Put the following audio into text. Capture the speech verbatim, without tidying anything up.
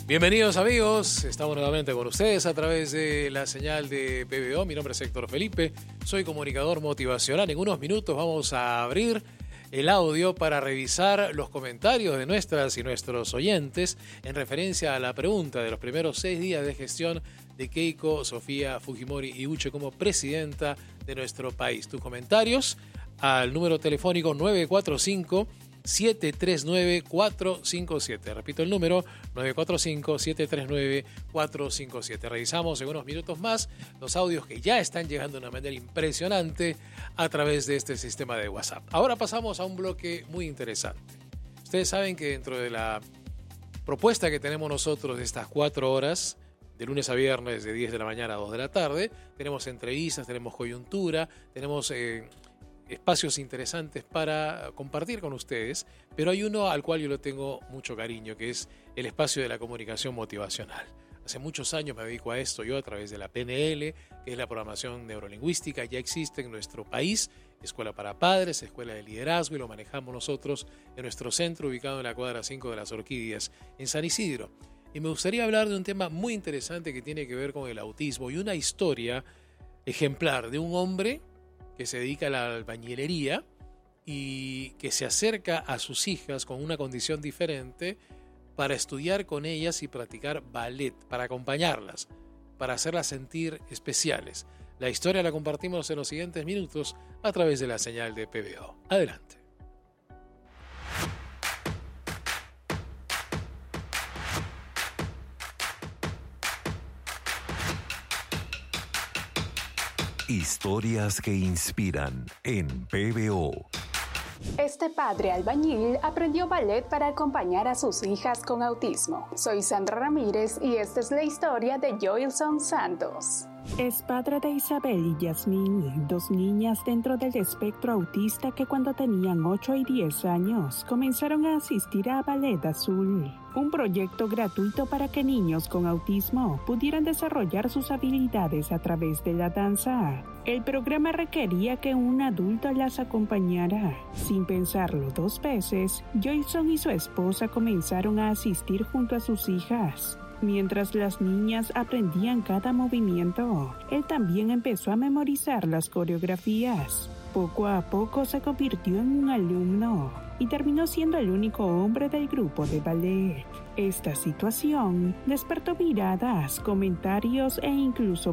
Bienvenidos amigos, estamos nuevamente con ustedes a través de la señal de P B O. Mi nombre es Héctor Felipe, soy comunicador motivacional. En unos minutos vamos a abrir el audio para revisar los comentarios de nuestras y nuestros oyentes en referencia a la pregunta de los primeros seis días de gestión de Keiko Sofía Fujimori Ibuchi como presidenta de nuestro país. Tus comentarios al número telefónico nueve cuatro cinco, siete tres nueve, cuatro cinco siete. Repito el número, nueve cuatro cinco, siete tres nueve, cuatro cinco siete. Revisamos en unos minutos más los audios que ya están llegando de una manera impresionante a través de este sistema de WhatsApp. Ahora pasamos a un bloque muy interesante. Ustedes saben que dentro de la propuesta que tenemos nosotros de estas cuatro horas, de lunes a viernes de diez de la mañana a dos de la tarde, tenemos entrevistas, tenemos coyuntura, tenemos Eh, espacios interesantes para compartir con ustedes, pero hay uno al cual yo le tengo mucho cariño, que es el espacio de la comunicación motivacional. Hace muchos años me dedico a esto yo a través de la P N L, que es la programación neurolingüística. Ya existe en nuestro país Escuela para Padres, Escuela de Liderazgo, y lo manejamos nosotros en nuestro centro ubicado en la cuadra cinco de las Orquídeas, en San Isidro. Y me gustaría hablar de un tema muy interesante que tiene que ver con el autismo y una historia ejemplar de un hombre que se dedica a la albañilería y que se acerca a sus hijas con una condición diferente para estudiar con ellas y practicar ballet, para acompañarlas, para hacerlas sentir especiales. La historia la compartimos en los siguientes minutos a través de la señal de P B O. Adelante. Historias que inspiran en P B O. Este padre albañil aprendió ballet para acompañar a sus hijas con autismo. Soy Sandra Ramírez y esta es la historia de Joilson Santos. Es padre de Isabel y Yasmín, dos niñas dentro del espectro autista que cuando tenían ocho y diez años comenzaron a asistir a Ballet Azul, un proyecto gratuito para que niños con autismo pudieran desarrollar sus habilidades a través de la danza. El programa requería que un adulto las acompañara. Sin pensarlo dos veces, Joilson y su esposa comenzaron a asistir junto a sus hijas. Mientras las niñas aprendían cada movimiento, él también empezó a memorizar las coreografías. Poco a poco se convirtió en un alumno y terminó siendo el único hombre del grupo de ballet. Esta situación despertó miradas, comentarios e incluso